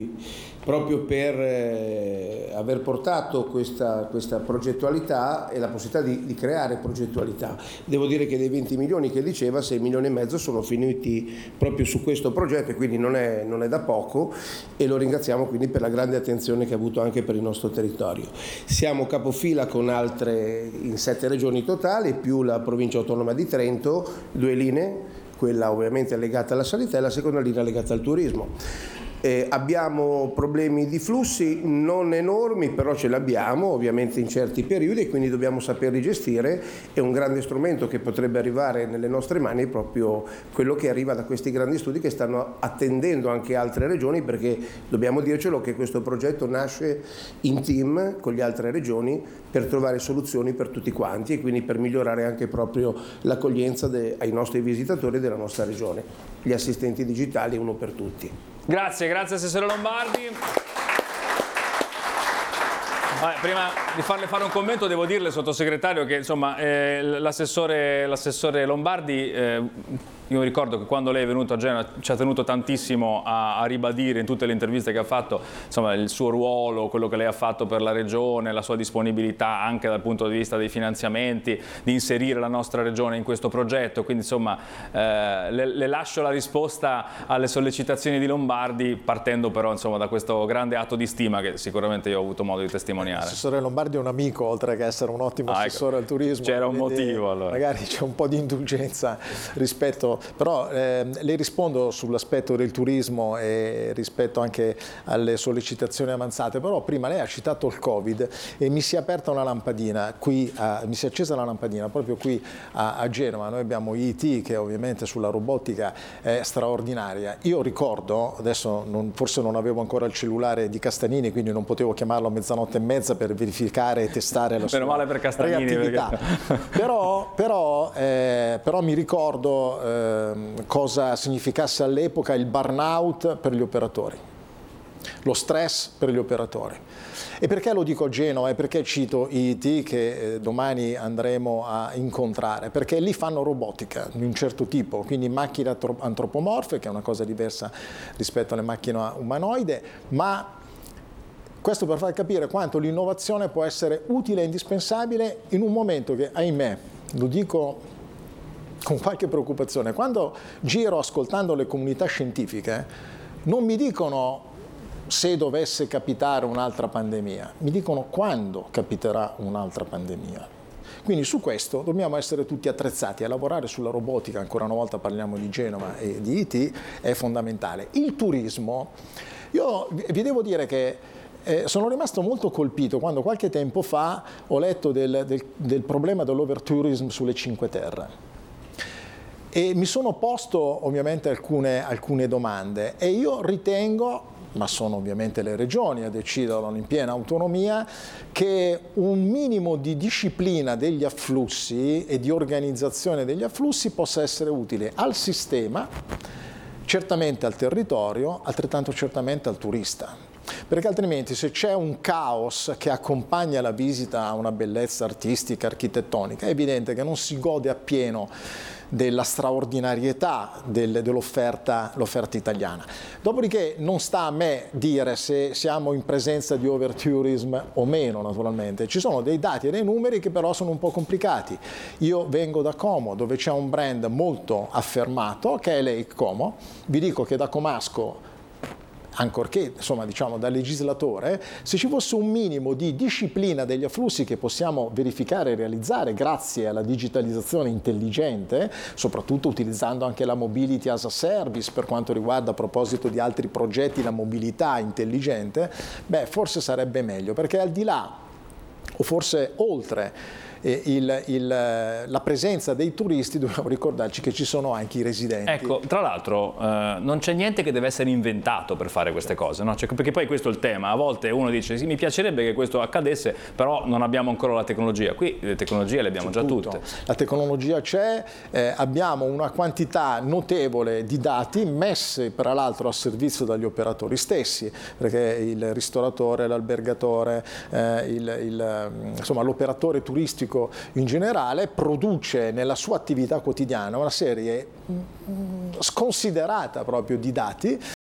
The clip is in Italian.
proprio per aver portato questa progettualità e la possibilità di creare progettualità. Devo dire che dei 20 milioni che diceva, 6 milioni e mezzo sono finiti proprio su questo progetto, e quindi non è da poco, e lo ringraziamo quindi per la grande attenzione che ha avuto anche per il nostro territorio. Siamo capofila con altre in 7 regioni totali, più la provincia autonoma di Trento, 2 linee, quella ovviamente legata alla sanità e la seconda linea legata al turismo. Abbiamo problemi di flussi non enormi, però ce l'abbiamo ovviamente in certi periodi, e quindi dobbiamo saperli gestire. È un grande strumento che potrebbe arrivare nelle nostre mani, proprio quello che arriva da questi grandi studi che stanno attendendo anche altre regioni, perché dobbiamo dircelo che questo progetto nasce in team con le altre regioni per trovare soluzioni per tutti quanti, e quindi per migliorare anche proprio l'accoglienza ai nostri visitatori della nostra regione. Gli assistenti digitali, uno per tutti. Grazie Assessore Lombardi. Prima di farle fare un commento devo dirle, Sottosegretario, che insomma l'assessore Lombardi, io mi ricordo che quando lei è venuto a Genova ci ha tenuto tantissimo a ribadire in tutte le interviste che ha fatto, insomma, il suo ruolo, quello che lei ha fatto per la regione, la sua disponibilità anche dal punto di vista dei finanziamenti, di inserire la nostra regione in questo progetto. Quindi insomma le lascio la risposta alle sollecitazioni di Lombardi, partendo però insomma da questo grande atto di stima che sicuramente io ho avuto modo di testimoniare. L'assessore Lombardi è un amico, oltre che essere un ottimo assessore al turismo. C'era un motivo allora. Magari c'è un po' di indulgenza rispetto, però le rispondo sull'aspetto del turismo e rispetto anche alle sollecitazioni avanzate. Però prima lei ha citato il Covid e mi si è aperta una lampadina qui, mi si è accesa la lampadina proprio qui a Genova. Noi abbiamo IT che ovviamente sulla robotica è straordinaria. Io ricordo, adesso forse non avevo ancora il cellulare di Castanini, quindi non potevo chiamarlo a mezzanotte e mezza per verificare e testare la sua reattività. Però mi ricordo cosa significasse all'epoca il burnout per gli operatori, lo stress per gli operatori. E perché lo dico a Genova e perché cito IT che domani andremo a incontrare? Perché lì fanno robotica di un certo tipo, quindi macchine antropomorfe, che è una cosa diversa rispetto alle macchine umanoide, ma questo per far capire quanto l'innovazione può essere utile e indispensabile in un momento che, ahimè, lo dico con qualche preoccupazione, quando giro ascoltando le comunità scientifiche non mi dicono se dovesse capitare un'altra pandemia, mi dicono quando capiterà un'altra pandemia. Quindi su questo dobbiamo essere tutti attrezzati a lavorare sulla robotica, ancora una volta parliamo di Genova e di IT, è fondamentale. Il turismo, io vi devo dire che sono rimasto molto colpito quando qualche tempo fa ho letto del problema dell'overtourism sulle Cinque Terre. E mi sono posto ovviamente alcune domande e io ritengo, ma sono ovviamente le regioni a deciderlo in piena autonomia, che un minimo di disciplina degli afflussi e di organizzazione degli afflussi possa essere utile al sistema, certamente al territorio, altrettanto certamente al turista. Perché altrimenti se c'è un caos che accompagna la visita a una bellezza artistica, architettonica, è evidente che non si gode appieno della straordinarietà dell'offerta italiana. Dopodiché non sta a me dire se siamo in presenza di overtourism o meno, naturalmente. Ci sono dei dati e dei numeri che però sono un po' complicati. Io vengo da Como, dove c'è un brand molto affermato, che è Lake Como. Vi dico che da comasco, ancorché insomma diciamo da legislatore, se ci fosse un minimo di disciplina degli afflussi che possiamo verificare e realizzare grazie alla digitalizzazione intelligente, soprattutto utilizzando anche la mobility as a service per quanto riguarda, a proposito di altri progetti, la mobilità intelligente, beh, forse sarebbe meglio, perché al di là o forse oltre la presenza dei turisti dobbiamo ricordarci che ci sono anche i residenti. Ecco, tra l'altro non c'è niente che deve essere inventato per fare queste cose, no? Cioè, perché poi questo è il tema, a volte uno dice sì, mi piacerebbe che questo accadesse, però non abbiamo ancora la tecnologia. Qui le tecnologie le abbiamo già tutte. La tecnologia c'è, abbiamo una quantità notevole di dati messi tra l'altro a servizio dagli operatori stessi, perché il ristoratore, l'albergatore, insomma l'operatore turistico in generale produce nella sua attività quotidiana una serie sconsiderata proprio di dati